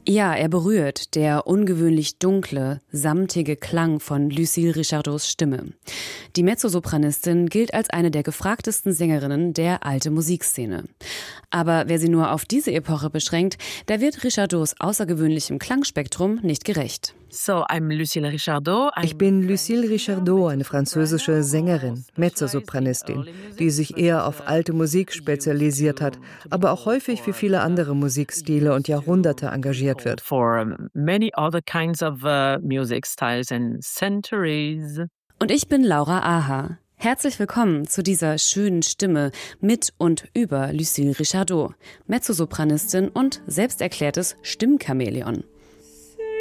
Ja, er berührt, der ungewöhnlich dunkle, samtige Klang von Lucille Richardots Stimme. Die Mezzosopranistin gilt als eine der gefragtesten Sängerinnen der alten Musikszene. Aber wer sie nur auf diese Epoche beschränkt, der wird Richardots außergewöhnlichem Klangspektrum nicht gerecht. Ich bin Lucille Richardot, eine französische Sängerin, Mezzosopranistin, die sich eher auf alte Musik spezialisiert hat, aber auch häufig für viele andere Musikstile und Jahrhunderte engagiert wird. Und ich bin Laura Aha. Herzlich willkommen zu dieser schönen Stimme mit und über Lucille Richardot, Mezzosopranistin und selbsterklärtes Stimmchamäleon.